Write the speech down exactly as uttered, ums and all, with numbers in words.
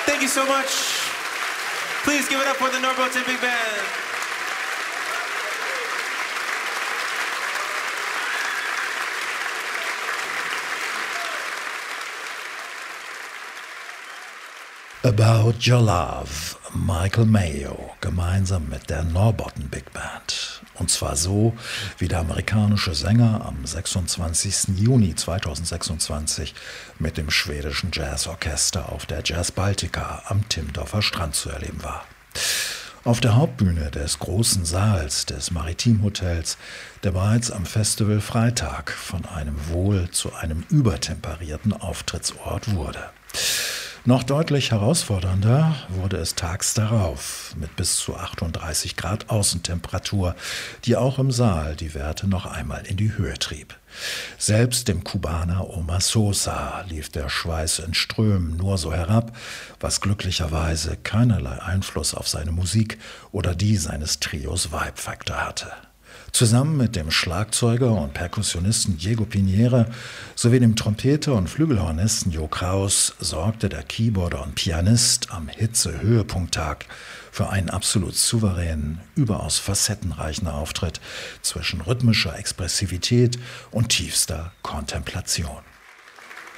Thank you so much. Please give it up for the Norrbotten Big Band. About Your Love, Michael Mayo, gemeinsam mit der Norrbotten Big Band. Und zwar so, wie der amerikanische Sänger am sechsundzwanzigsten Juni zweitausendsechsundzwanzig mit dem schwedischen Jazzorchester auf der Jazz Baltica am Timmendorfer Strand zu erleben war. Auf der Hauptbühne des großen Saals des Maritim-Hotels, der bereits am Festival Freitag von einem wohl zu einem übertemperierten Auftrittsort wurde. Noch deutlich herausfordernder wurde es tags darauf mit bis zu achtunddreißig Grad Außentemperatur, die auch im Saal die Werte noch einmal in die Höhe trieb. Selbst dem Kubaner Omar Sosa lief der Schweiß in Strömen nur so herab, was glücklicherweise keinerlei Einfluss auf seine Musik oder die seines Trios Vibe Factor hatte. Zusammen mit dem Schlagzeuger und Perkussionisten Diego Piñera sowie dem Trompeter und Flügelhornisten Jo Kraus sorgte der Keyboarder und Pianist am Hitze-Höhepunkttag für einen absolut souveränen, überaus facettenreichen Auftritt zwischen rhythmischer Expressivität und tiefster Kontemplation.